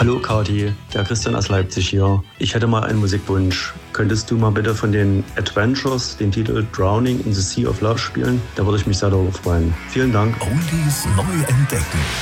Hallo Kati, der Christian aus Leipzig hier. Ich hätte mal einen Musikwunsch. Könntest du mal bitte von den Adventures den Titel Drowning in the Sea of Love spielen? Da würde ich mich sehr darüber freuen. Vielen Dank. Oldies neu entdecken.